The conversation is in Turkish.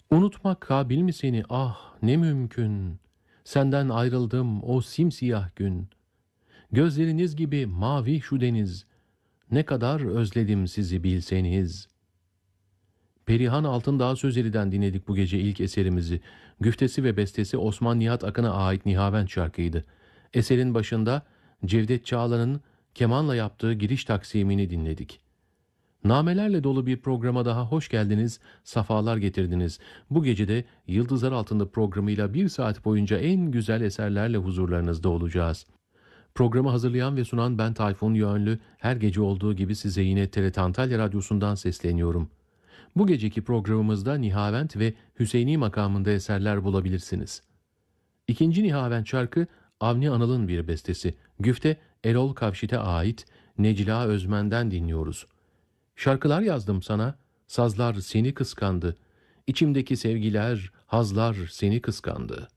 Unutmak kabil mi seni, ah ne mümkün. Senden ayrıldım o simsiyah gün. Gözleriniz gibi mavi şu deniz. Ne kadar özledim sizi bilseniz. Perihan Altındağ Sözeli'den dinledik bu gece ilk eserimizi. Güftesi ve bestesi Osman Nihat Akın'a ait Nihavent şarkıydı. Eserin başında Cevdet Çağlan'ın kemanla yaptığı giriş taksimini dinledik. Namelerle dolu bir programa daha hoş geldiniz, safalar getirdiniz. Bu gece de Yıldızlar Altında programıyla bir saat boyunca en güzel eserlerle huzurlarınızda olacağız. Programı hazırlayan ve sunan ben Tayfun Yönlü, her gece olduğu gibi size yine TRT Antalya Radyosu'ndan sesleniyorum. Bu geceki programımızda Nihavent ve Hüseyini makamında eserler bulabilirsiniz. İkinci Nihavent şarkı Avni Anıl'ın bir bestesi. Güfte Erol Kavşit'e ait Necla Özmen'den dinliyoruz. Şarkılar yazdım sana, sazlar seni kıskandı. İçimdeki sevgiler, hazlar seni kıskandı.